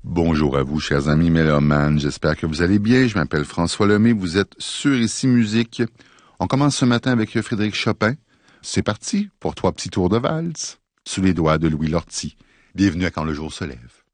Bonjour à vous, chers amis mélomanes. J'espère que vous allez bien. Je m'appelle François Lemay. Vous êtes sur Ici Musique. On commence ce matin avec Frédéric Chopin. C'est parti pour 3 petits tours de valse sous les doigts de Louis Lortie. Bienvenue à Quand le jour se lève.